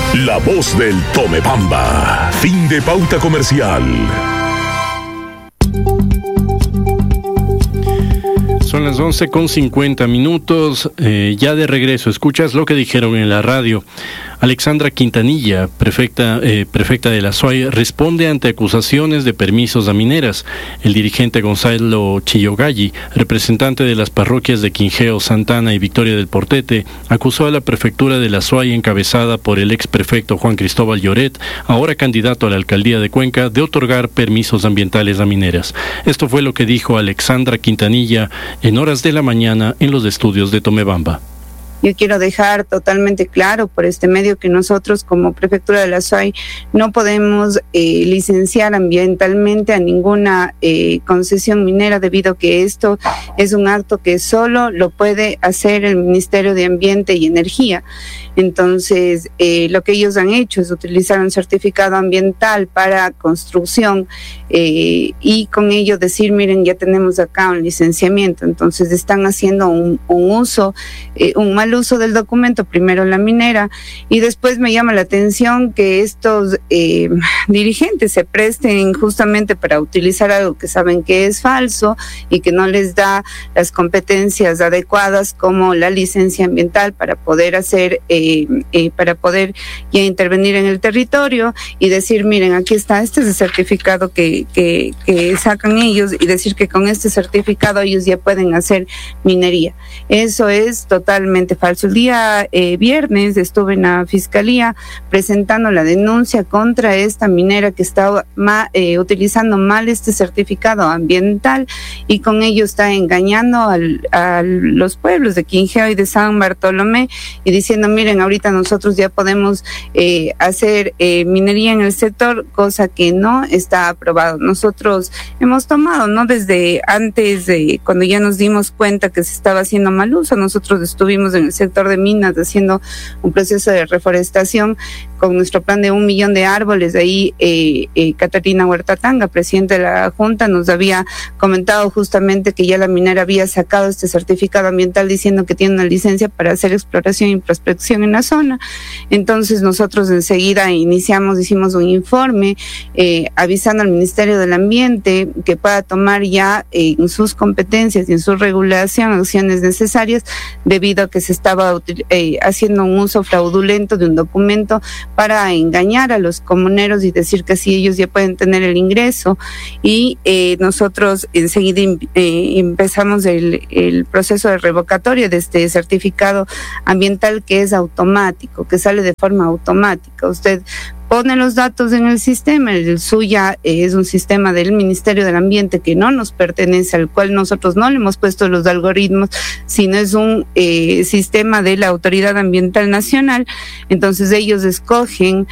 La voz del Tomebamba. Fin de pauta comercial. Son las 11:50. Ya de regreso. Escuchas lo que dijeron en la radio. Alexandra Quintanilla, prefecta de la SUAY, responde ante acusaciones de permisos a mineras. El dirigente Gonzalo Chillogalli, representante de las parroquias de Quinjeo, Santana y Victoria del Portete, acusó a la prefectura de la SUAY, encabezada por el exprefecto Juan Cristóbal Lloret, ahora candidato a la alcaldía de Cuenca, de otorgar permisos ambientales a mineras. Esto fue lo que dijo Alexandra Quintanilla en horas de la mañana en los estudios de Tomebamba. Yo quiero dejar totalmente claro por este medio que nosotros como Prefectura de la SUAY no podemos licenciar ambientalmente a ninguna concesión minera, debido a que esto es un acto que solo lo puede hacer el Ministerio de Ambiente y Energía. Entonces, lo que ellos han hecho es utilizar un certificado ambiental para construcción y con ello decir, miren, ya tenemos acá un licenciamiento. Entonces, están haciendo un mal uso del documento, primero la minera, y después me llama la atención que estos dirigentes se presten justamente para utilizar algo que saben que es falso y que no les da las competencias adecuadas como la licencia ambiental para poder hacer para poder ya intervenir en el territorio y decir, miren, aquí está, este es el certificado que sacan ellos, y decir que con este certificado ellos ya pueden hacer minería. Eso es totalmente falso. El día viernes estuve en la fiscalía presentando la denuncia contra esta minera que está utilizando mal este certificado ambiental, y con ello está engañando a los pueblos de Quinjeo y de San Bartolomé, y diciendo, miren, ahorita nosotros ya podemos hacer minería en el sector, cosa que no está aprobado. Nosotros hemos tomado, ¿no? Desde antes de cuando ya nos dimos cuenta que se estaba haciendo mal uso, nosotros estuvimos en el sector de minas haciendo un proceso de reforestación con nuestro plan de 1 millón de árboles. De ahí Catarina Huertatanga, presidenta de la Junta, nos había comentado justamente que ya la minera había sacado este certificado ambiental diciendo que tiene una licencia para hacer exploración y prospección en la zona. Entonces nosotros enseguida hicimos un informe avisando al Ministerio del Ambiente que pueda tomar ya en sus competencias y en su regulación acciones necesarias, debido a que se estaba haciendo un uso fraudulento de un documento para engañar a los comuneros y decir que así ellos ya pueden tener el ingreso. Y nosotros enseguida empezamos el proceso de revocatoria de este certificado ambiental, que es automático, que sale de forma automática. Usted pone los datos en el sistema, el suya es un sistema del Ministerio del Ambiente que no nos pertenece, al cual nosotros no le hemos puesto los algoritmos, sino es un sistema de la Autoridad Ambiental Nacional. Entonces ellos escogen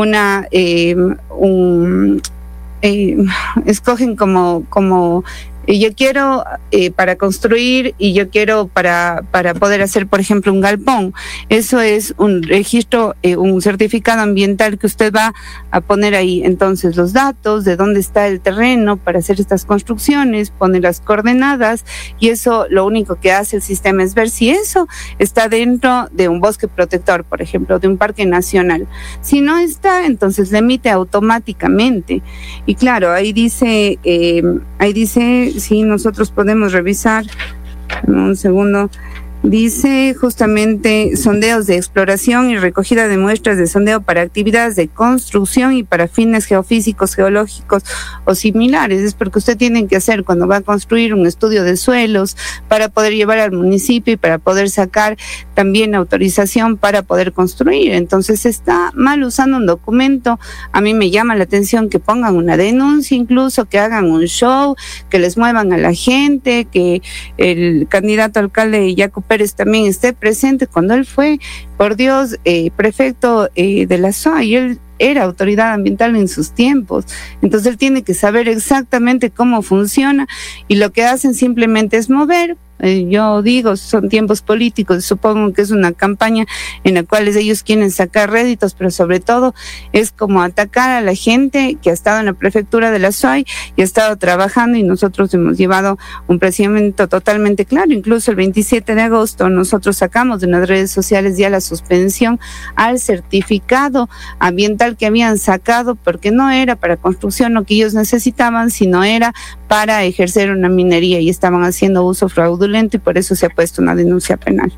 escogen como yo quiero para construir, y yo quiero para poder hacer, por ejemplo, un galpón. Eso es un registro, un certificado ambiental que usted va a poner ahí. Entonces, los datos de dónde está el terreno para hacer estas construcciones, pone las coordenadas, y eso lo único que hace el sistema es ver si eso está dentro de un bosque protector, por ejemplo, de un parque nacional. Si no está, entonces le emite automáticamente. Y claro, ahí dice sí, nosotros podemos revisar, un segundo, dice justamente sondeos de exploración y recogida de muestras de sondeo para actividades de construcción y para fines geofísicos, geológicos o similares. Es porque usted tiene que hacer cuando va a construir un estudio de suelos para poder llevar al municipio y para poder sacar también autorización para poder construir. Entonces está mal usando un documento. A mí me llama la atención que pongan una denuncia, incluso que hagan un show, que les muevan a la gente, que el candidato alcalde Jaco Pérez también esté presente cuando él fue, por Dios, prefecto de la SUAY. Él era autoridad ambiental en sus tiempos, entonces él tiene que saber exactamente cómo funciona, y lo que hacen simplemente es mover Yo digo, son tiempos políticos, supongo que es una campaña en la cual ellos quieren sacar réditos, pero sobre todo es como atacar a la gente que ha estado en la prefectura de la SUAY y ha estado trabajando, y nosotros hemos llevado un procedimiento totalmente claro. Incluso el 27 de agosto nosotros sacamos de las redes sociales ya la suspensión al certificado ambiental que habían sacado, porque no era para construcción lo que ellos necesitaban, sino era para ejercer una minería, y estaban haciendo uso fraudulento, y por eso se ha puesto una denuncia penal.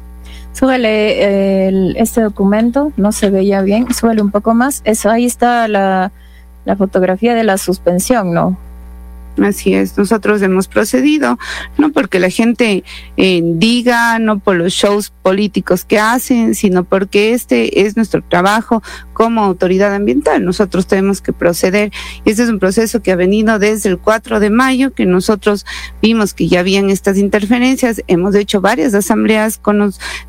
Súbele este documento, no se veía bien, súbele un poco más. Eso, ahí está la fotografía de la suspensión, ¿no? Así es, nosotros hemos procedido, no porque la gente diga, no por los shows políticos que hacen, sino porque este es nuestro trabajo como autoridad ambiental. Nosotros tenemos que proceder, y este es un proceso que ha venido desde el 4 de mayo, que nosotros vimos que ya habían estas interferencias. Hemos hecho varias asambleas con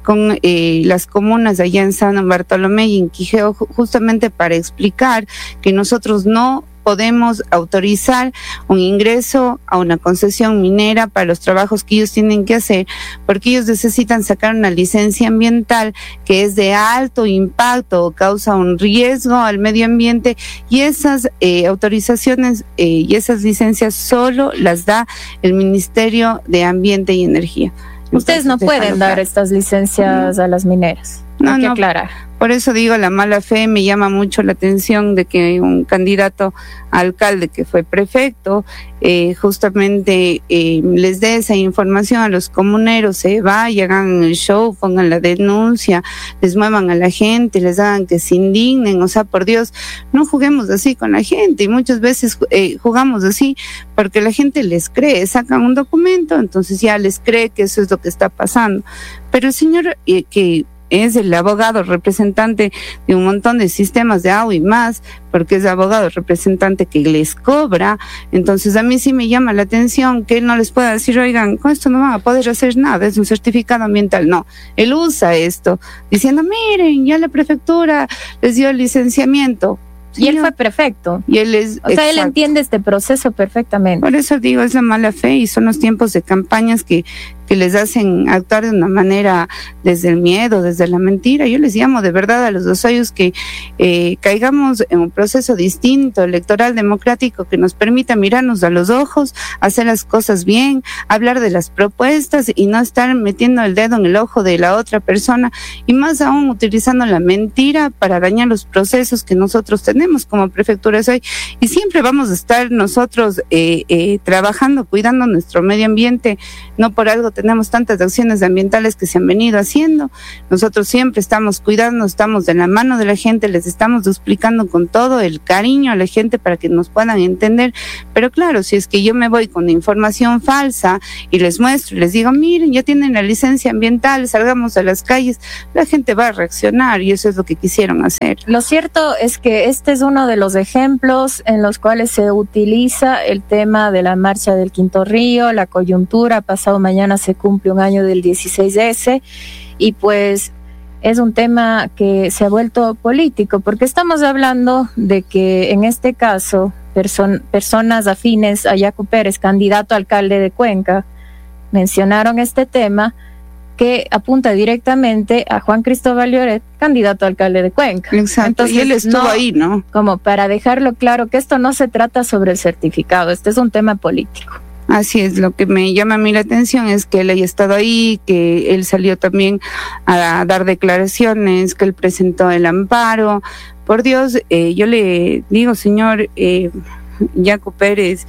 las comunas allá en San Bartolomé y en Quijeo, justamente para explicar que nosotros no podemos autorizar un ingreso a una concesión minera para los trabajos que ellos tienen que hacer, porque ellos necesitan sacar una licencia ambiental que es de alto impacto o causa un riesgo al medio ambiente, y esas autorizaciones y esas licencias solo las da el Ministerio de Ambiente y Energía. Ustedes no pueden dar estas licencias a las mineras. Hay que aclarar. Por eso digo, la mala fe. Me llama mucho la atención de que un candidato a alcalde que fue prefecto justamente les dé esa información a los comuneros, se vayan, hagan el show, pongan la denuncia, les muevan a la gente, les hagan que se indignen. O sea, por Dios, no juguemos así con la gente, y muchas veces jugamos así porque la gente les cree, sacan un documento, entonces ya les cree que eso es lo que está pasando. Pero el señor que es el abogado representante de un montón de sistemas de agua y más, porque es abogado representante que les cobra, entonces a mí sí me llama la atención que él no les pueda decir, oigan, con esto no van a poder hacer nada, es un certificado ambiental. No, él usa esto diciendo, miren, ya la prefectura les dio el licenciamiento. Y él fue prefecto. Y él es, o sea, él entiende este proceso perfectamente. Por eso digo, es la mala fe, y son los tiempos de campañas que les hacen actuar de una manera desde el miedo, desde la mentira. Yo les llamo de verdad a los dosoyos que caigamos en un proceso distinto, electoral, democrático, que nos permita mirarnos a los ojos, hacer las cosas bien, hablar de las propuestas y no estar metiendo el dedo en el ojo de la otra persona, y más aún utilizando la mentira para dañar los procesos que nosotros tenemos como prefectura hoy. Y siempre vamos a estar nosotros trabajando, cuidando nuestro medio ambiente. No por algo tenemos tantas acciones ambientales que se han venido haciendo. Nosotros siempre estamos cuidando, estamos de la mano de la gente, les estamos explicando con todo el cariño a la gente para que nos puedan entender. Pero claro, si es que yo me voy con información falsa y les muestro y les digo, miren, ya tienen la licencia ambiental, salgamos a las calles, la gente va a reaccionar, y eso es lo que quisieron hacer. Lo cierto es que este es uno de los ejemplos en los cuales se utiliza el tema de la marcha del Quinto Río, la coyuntura. Pasado mañana se cumple un año del 16S, y pues es un tema que se ha vuelto político, porque estamos hablando de que en este caso personas afines a Yacu Pérez, candidato a alcalde de Cuenca, mencionaron este tema que apunta directamente a Juan Cristóbal Lloret, candidato a alcalde de Cuenca. Exacto. Entonces, y él estuvo ahí, ¿no? Como para dejarlo claro que esto no se trata sobre el certificado, este es un tema político. Así es, lo que me llama a mí la atención es que él haya estado ahí, que él salió también a dar declaraciones, que él presentó el amparo. Por Dios, yo le digo, señor Yacu Pérez,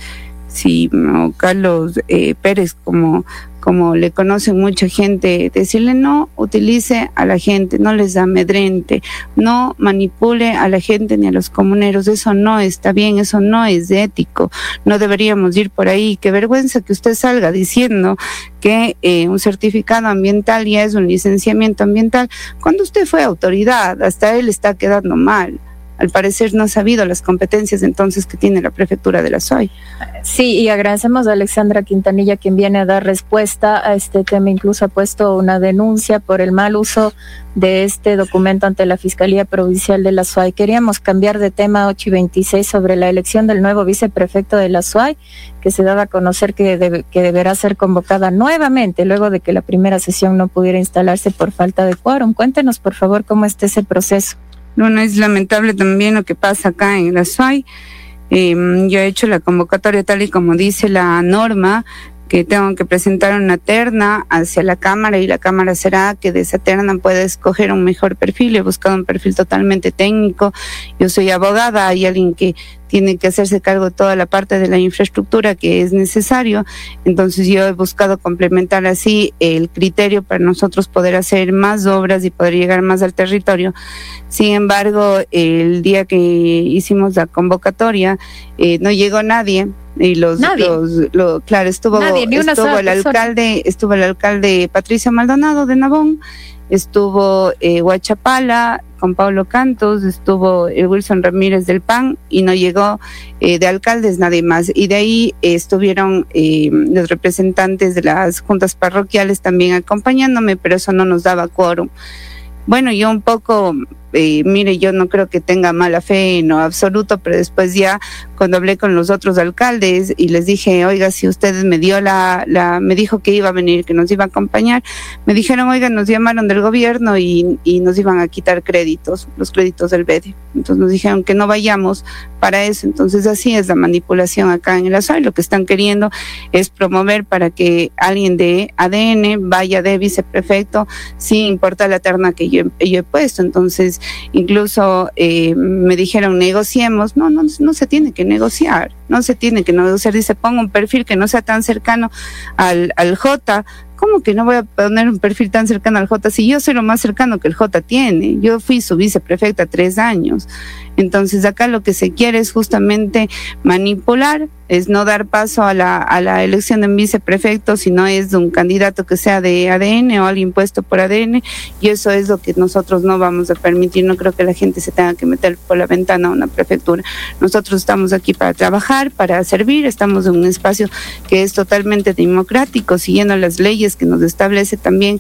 o Carlos Pérez, como le conocen mucha gente, decirle no utilice a la gente, no les amedrente, no manipule a la gente ni a los comuneros. Eso no está bien, eso no es ético, no deberíamos ir por ahí. Qué vergüenza que usted salga diciendo que un certificado ambiental ya es un licenciamiento ambiental, cuando usted fue autoridad. Hasta él está quedando mal. al parecer no ha sabido las competencias entonces que tiene la prefectura de la SOAY. Sí, y agradecemos a Alexandra Quintanilla, quien viene a dar respuesta a este tema. Incluso ha puesto una denuncia por el mal uso de este documento ante la Fiscalía Provincial de la SOAY. Queríamos cambiar de tema 8:26 sobre la elección del nuevo viceprefecto de la SOAY, que se daba a conocer que deberá ser convocada nuevamente luego de que la primera sesión no pudiera instalarse por falta de quórum. Cuéntenos, por favor, cómo está ese proceso. Bueno, es lamentable también lo que pasa acá en la SOAY. Yo he hecho la convocatoria tal y como dice la norma, que tengo que presentar una terna hacia la Cámara y la Cámara será que de esa terna pueda escoger un mejor perfil. He buscado un perfil totalmente técnico. Yo soy abogada, hay alguien que tiene que hacerse cargo de toda la parte de la infraestructura que es necesario. Entonces yo he buscado complementar así el criterio para nosotros poder hacer más obras y poder llegar más al territorio. Sin embargo, el día que hicimos la convocatoria no llegó nadie. Y claro, estuvo el alcalde Patricio Maldonado de Nabón, estuvo Huachapala con Pablo Cantos, estuvo Wilson Ramírez del PAN y no llegó de alcaldes nadie más. Y de ahí estuvieron los representantes de las juntas parroquiales también acompañándome, pero eso no nos daba quórum. Bueno, yo un poco, mire, yo no creo que tenga mala fe en lo absoluto, pero después ya cuando hablé con los otros alcaldes y les dije, oiga, si ustedes me dijo que iba a venir, que nos iba a acompañar, me dijeron, oiga, nos llamaron del gobierno y nos iban a quitar créditos, los créditos del BEDE. Entonces nos dijeron que no vayamos para eso. Entonces así es la manipulación acá en el SOAY. Lo que están queriendo es promover para que alguien de ADN vaya de viceprefecto sin importar la terna que yo he puesto. Entonces incluso me dijeron negociemos. No se tiene que negociar, dice ponga un perfil que no sea tan cercano al J. ¿Cómo que no voy a poner un perfil tan cercano al J si yo soy lo más cercano que el J tiene? Yo fui su viceprefecta 3 años. Entonces acá lo que se quiere es justamente manipular, es no dar paso a la elección de un viceprefecto, sino es de un candidato que sea de ADN o alguien puesto por ADN, y eso es lo que nosotros no vamos a permitir. No creo que la gente se tenga que meter por la ventana a una prefectura. Nosotros estamos aquí para trabajar, para servir, estamos en un espacio que es totalmente democrático, siguiendo las leyes que nos establece también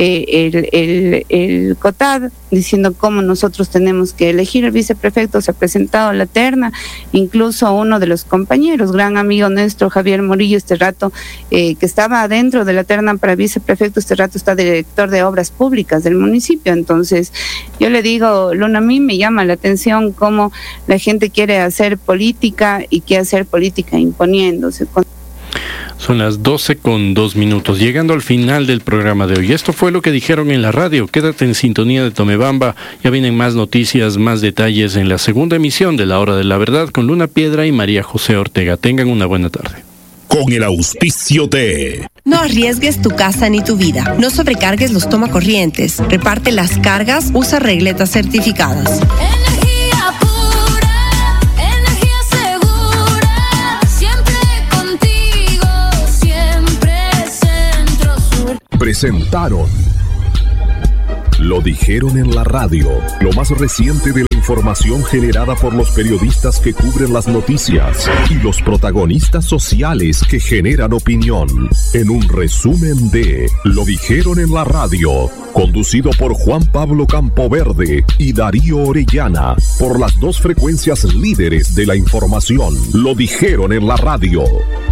el COTAD, diciendo cómo nosotros tenemos que elegir el viceprefecto. Se ha presentado la terna, incluso uno de los compañeros, gran amigo nuestro, Javier Morillo, este rato, que estaba adentro de la terna para viceprefecto, este rato está director de obras públicas del municipio. Entonces, yo le digo, Luna, a mí me llama la atención cómo la gente quiere hacer política y quiere hacer política imponiéndose. Son las 12:02, llegando al final del programa de hoy. Esto fue lo que dijeron en la radio. Quédate en sintonía de Tomebamba. Ya vienen más noticias, más detalles en la segunda emisión de La Hora de la Verdad con Luna Piedra y María José Ortega. Tengan una buena tarde. Con el auspicio de... No arriesgues tu casa ni tu vida. No sobrecargues los tomacorrientes. Reparte las cargas. Usa regletas certificadas. Presentaron Lo dijeron en la radio, lo más reciente de la información generada por los periodistas que cubren las noticias y los protagonistas sociales que generan opinión. En un resumen de Lo dijeron en la radio, conducido por Juan Pablo Campoverde y Darío Orellana, por las 2 frecuencias líderes de la información. Lo dijeron en la radio.